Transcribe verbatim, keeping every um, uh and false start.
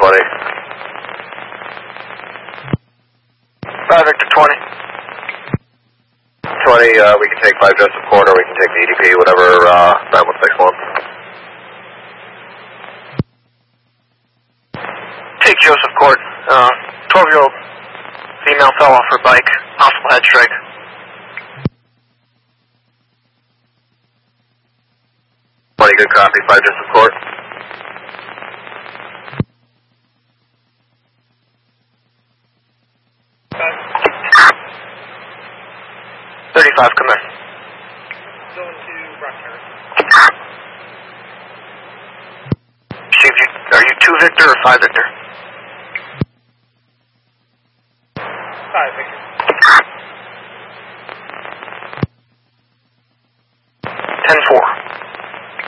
twenty. five Victor twenty. twenty, uh, we can take five Joseph Court, or we can take the E D P, whatever, uh, nine one six one. Take Joseph Court. Uh, twelve-year-old female fell off her bike. Possible head strike. twenty, good copy, five Joseph Court. thirty-five, come in. Going to Rocktower. Steve, you, are you two Victor or five Victor? Five Victor. ten four.